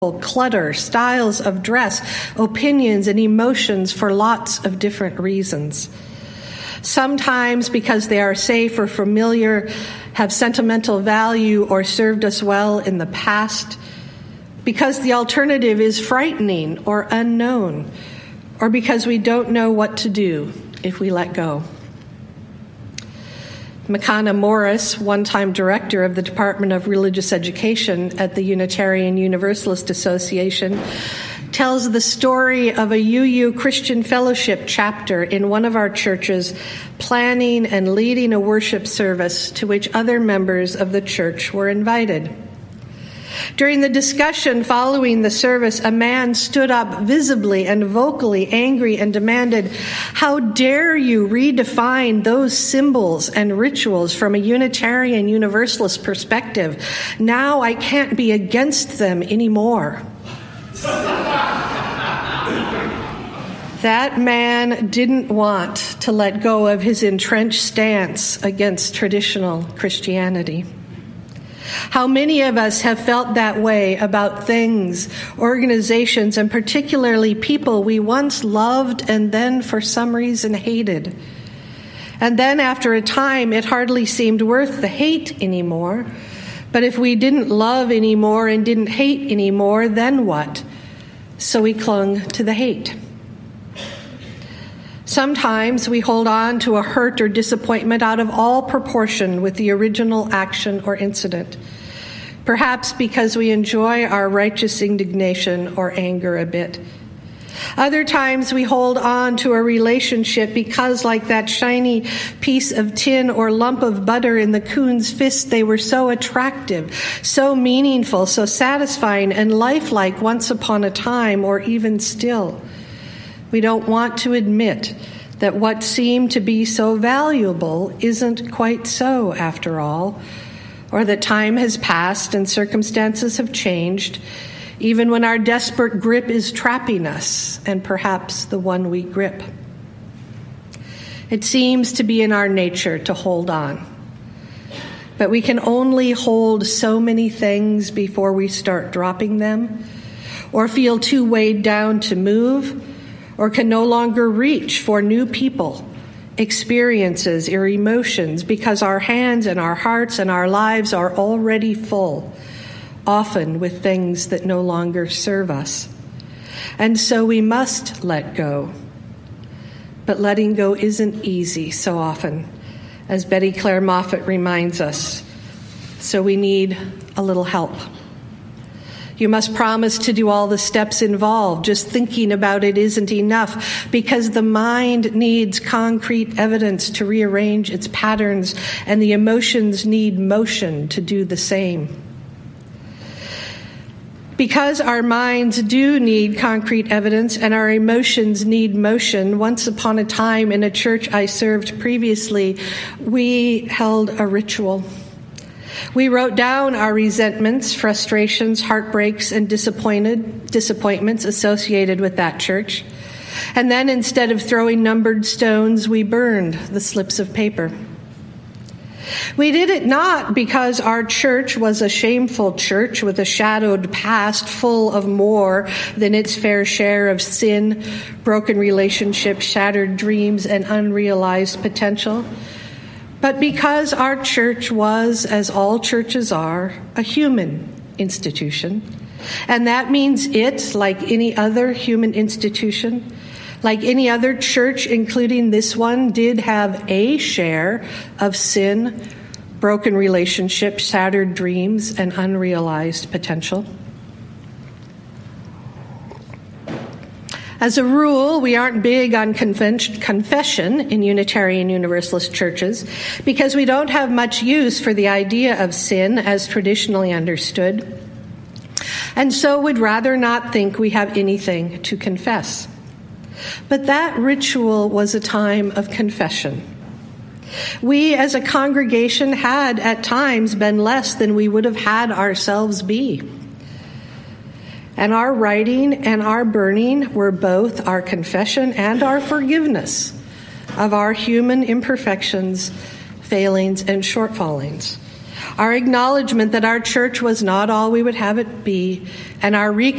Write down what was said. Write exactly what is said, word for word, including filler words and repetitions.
clutter, styles of dress, opinions, and emotions for lots of different reasons. Sometimes because they are safe or familiar, have sentimental value, or served us well in the past, because the alternative is frightening or unknown, or because we don't know what to do if we let go. Makana Morris, one-time director of the Department of Religious Education at the Unitarian Universalist Association, tells the story of a U U Christian Fellowship chapter in one of our churches planning and leading a worship service to which other members of the church were invited. During the discussion following the service, a man stood up visibly and vocally angry and demanded, "How dare you redefine those symbols and rituals from a Unitarian Universalist perspective? Now I can't be against them anymore." That man didn't want to let go of his entrenched stance against traditional Christianity. How many of us have felt that way about things, organizations, and particularly people we once loved and then for some reason hated. And then after a time, it hardly seemed worth the hate anymore. But if we didn't love anymore and didn't hate anymore, then what? So we clung to the hate. Sometimes we hold on to a hurt or disappointment out of all proportion with the original action or incident, perhaps because we enjoy our righteous indignation or anger a bit. Other times we hold on to a relationship because, like that shiny piece of tin or lump of butter in the coon's fist, they were so attractive, so meaningful, so satisfying and lifelike once upon a time, or even still. We don't want to admit that what seemed to be so valuable isn't quite so after all, or that time has passed and circumstances have changed, even when our desperate grip is trapping us, and perhaps the one we grip. It seems to be in our nature to hold on, but we can only hold so many things before we start dropping them, or feel too weighed down to move, or can no longer reach for new people, experiences, or emotions because our hands and our hearts and our lives are already full, often with things that no longer serve us. And so we must let go. But letting go isn't easy so often, as Betty Claire Moffat reminds us. So we need a little help. You must promise to do all the steps involved. Just thinking about it isn't enough, because the mind needs concrete evidence to rearrange its patterns, and the emotions need motion to do the same. Because our minds do need concrete evidence and our emotions need motion, once upon a time in a church I served previously, we held a ritual. We wrote down our resentments, frustrations, heartbreaks, and disappointed disappointments associated with that church. And then instead of throwing numbered stones, we burned the slips of paper. We did it not because our church was a shameful church with a shadowed past full of more than its fair share of sin, broken relationships, shattered dreams, and unrealized potential, but because our church was, as all churches are, a human institution. And that means it, like any other human institution, like any other church, including this one, did have a share of sin, broken relationships, shattered dreams, and unrealized potential. As a rule, we aren't big on confession in Unitarian Universalist churches because we don't have much use for the idea of sin as traditionally understood, and so would rather not think we have anything to confess. But that ritual was a time of confession. We as a congregation had at times been less than we would have had ourselves be. And our writing and our burning were both our confession and our forgiveness of our human imperfections, failings, and shortfallings. our acknowledgement that our church was not all we would have it be, and our